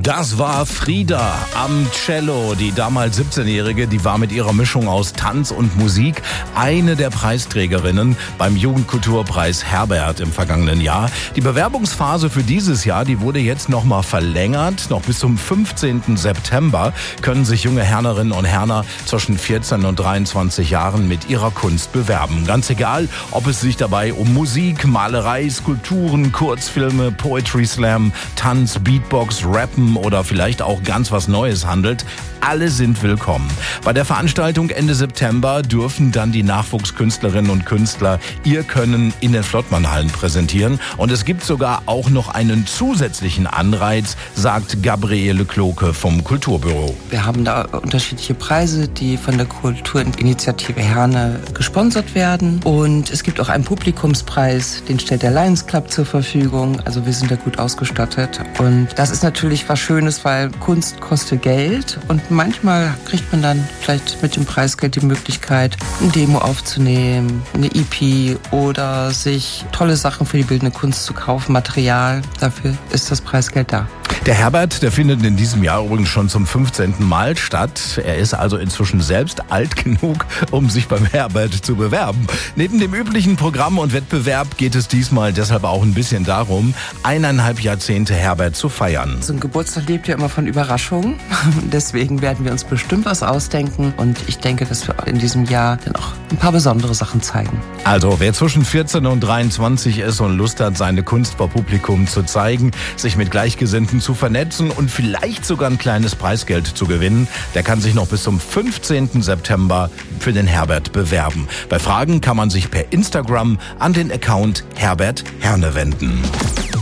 Das war Frida am Cello. Die damals 17-Jährige, die war mit ihrer Mischung aus Tanz und Musik eine der Preisträgerinnen beim Jugendkulturpreis Herbert im vergangenen Jahr. Die Bewerbungsphase für dieses Jahr, die wurde jetzt nochmal verlängert. Noch bis zum 15. September können sich junge Hernerinnen und Herner zwischen 14 und 23 Jahren mit ihrer Kunst bewerben. Ganz egal, ob es sich dabei um Musik, Malerei, Skulpturen, Kurzfilme, Poetry Slam, Tanz, Beatbox, Rappen oder vielleicht auch ganz was Neues handelt. Alle sind willkommen. Bei der Veranstaltung Ende September dürfen dann die Nachwuchskünstlerinnen und Künstler ihr Können in den Flottmann-Hallen präsentieren. Und es gibt sogar auch noch einen zusätzlichen Anreiz, sagt Gabriele Kloke vom Kulturbüro. Wir haben da unterschiedliche Preise, die von der Kulturinitiative Herne gesponsert werden. Und es gibt auch einen Publikumspreis, den stellt der Lions Club zur Verfügung. Also wir sind da gut ausgestattet. Und das ist natürlich was Schönes, weil Kunst kostet Geld. Und manchmal kriegt man dann vielleicht mit dem Preisgeld die Möglichkeit, eine Demo aufzunehmen, eine EP oder sich tolle Sachen für die bildende Kunst zu kaufen, Material. Dafür ist das Preisgeld da. Der Herbert, der findet in diesem Jahr übrigens schon zum 15. Mal statt. Er ist also inzwischen selbst alt genug, um sich beim Herbert zu bewerben. Neben dem üblichen Programm und Wettbewerb geht es diesmal deshalb auch ein bisschen darum, 1,5 Jahrzehnte Herbert zu feiern. So ein Geburtstag lebt ja immer von Überraschungen. Deswegen werden wir uns bestimmt was ausdenken. Und ich denke, dass wir in diesem Jahr dann auch ein paar besondere Sachen zeigen. Also, wer zwischen 14 und 23 ist und Lust hat, seine Kunst vor Publikum zu zeigen, sich mit Gleichgesinnten zu vernetzen und vielleicht sogar ein kleines Preisgeld zu gewinnen, der kann sich noch bis zum 15. September für den Herbert bewerben. Bei Fragen kann man sich per Instagram an den Account Herbert Herne wenden.